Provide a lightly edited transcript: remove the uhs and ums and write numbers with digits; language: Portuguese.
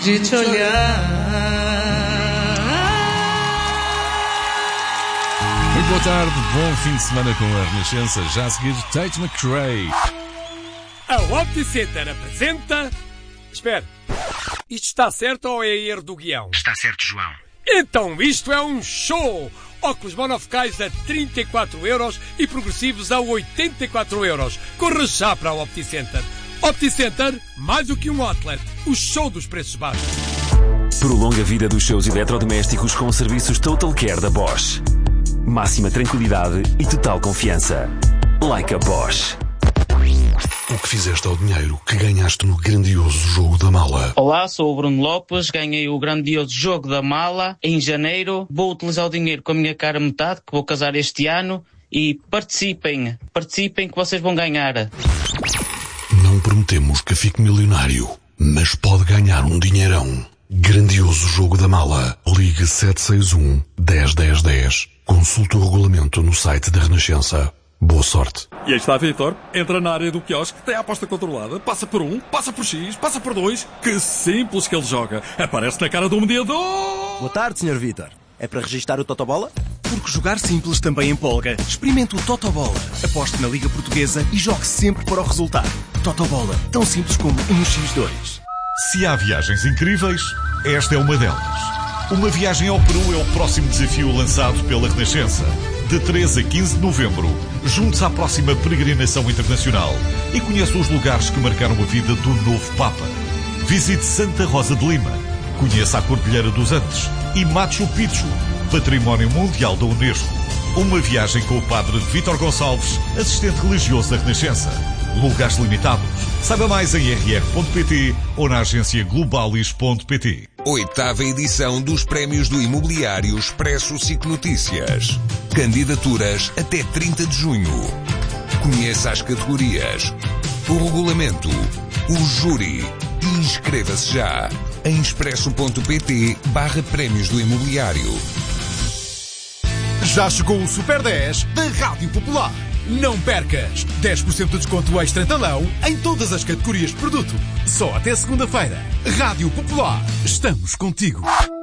de te olhar. Muito boa tarde, bom fim de semana com a Renascença. Já a seguir, Tate McRae. A Opticenter apresenta... Espera, isto está certo ou é erro do guião? Está certo, João. Então isto é um show! Óculos monofocais a 34€ e progressivos a 84€. Corra já para a Opticenter. Opticenter, mais do que um outlet. O show dos preços baixos. Prolonga a vida dos seus eletrodomésticos com serviços Total Care da Bosch. Máxima tranquilidade e total confiança. Like a Bosch. O que fizeste ao dinheiro que ganhaste no grandioso jogo da mala? Olá, sou o Bruno Lopes, ganhei o grandioso jogo da mala em janeiro. Vou utilizar o dinheiro com a minha cara metade, que vou casar este ano. E participem que vocês vão ganhar. Não prometemos que fique milionário, mas pode ganhar um dinheirão. Grandioso jogo da mala. Ligue 761 10 10 10. Consulte o regulamento no site da Renascença. Boa sorte. E aí está Vitor, entra na área do quiosque, tem a aposta controlada, passa por 1, passa por X, passa por 2. Que simples que ele joga. Aparece na cara do mediador. Boa tarde, Sr. Vitor. É para registar o Totobola? Porque jogar simples também empolga. Experimente o Totobola. Aposte na Liga Portuguesa e jogue sempre para o resultado. Totobola, tão simples como 1x2. Se há viagens incríveis, esta é uma delas. Uma viagem ao Peru é o próximo desafio lançado pela Renascença. De 13 a 15 de novembro, junte-se à próxima peregrinação internacional e conheça os lugares que marcaram a vida do novo Papa. Visite Santa Rosa de Lima, conheça a Cordilheira dos Andes e Machu Picchu, Património Mundial da Unesco. Uma viagem com o Padre Vítor Gonçalves, assistente religioso da Renascença. Lugares limitados. Saiba mais em rr.pt ou na agência globalis.pt. 8ª edição dos Prémios do Imobiliário Expresso SIC Notícias. Candidaturas até 30 de junho. Conheça as categorias, o regulamento, o júri e inscreva-se já em expresso.pt/Prémios do Imobiliário. Já chegou o Super 10 da Rádio Popular. Não percas! 10% de desconto extra talão em todas as categorias de produto. Só até segunda-feira. Rádio Popular. Estamos contigo.